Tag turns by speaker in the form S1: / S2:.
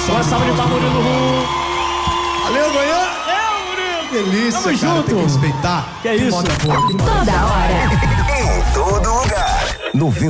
S1: Boa salva de palmas, Murilo.
S2: Valeu, Goiânia. Delícia,
S1: Tamo
S2: cara,
S1: junto.
S2: tem que respeitar.
S1: Que é isso?
S3: Toda hora.
S4: Em todo lugar.